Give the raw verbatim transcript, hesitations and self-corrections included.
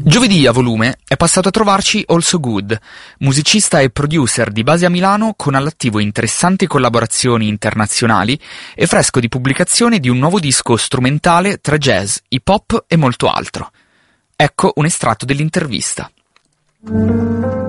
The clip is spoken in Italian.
Giovedì a Volume è passato a trovarci Also Good, musicista e producer di base a Milano con all'attivo interessanti collaborazioni internazionali e fresco di pubblicazione di un nuovo disco strumentale tra jazz, hip hop e molto altro. Ecco un estratto dell'intervista.